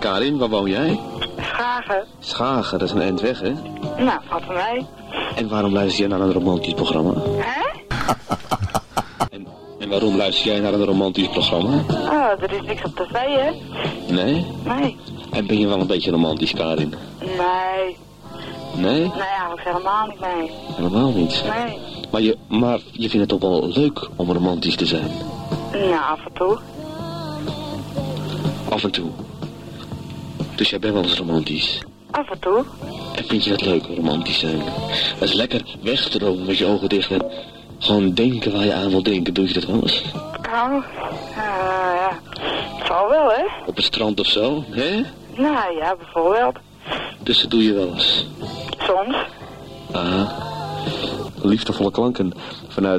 Karin, waar woon jij? Schagen. Schagen, dat is een eind weg, hè? Nou, valt van mij. En waarom luister jij naar een romantisch programma? Hè? En waarom luister jij naar een romantisch programma? Oh, er is niks op tv, hè? Nee? Nee. En ben je wel een beetje romantisch, Karin? Nee. Nee? Nee, eigenlijk helemaal niet, nee. Helemaal niet? Nee. Maar je vindt het toch wel leuk om romantisch te zijn? Nou, af en toe. Af en toe. Dus jij bent wel eens romantisch? Af en toe. En vind je het leuk, romantisch zijn? Dat is lekker wegdromen met je ogen dicht en gewoon denken waar je aan wil denken. Doe je dat wel eens? Nou, ja. Het zal wel, hè? Op het strand of zo, hè? Nou ja, bijvoorbeeld. Dus dat doe je wel eens? Soms. Ah, liefdevolle klanken vanuit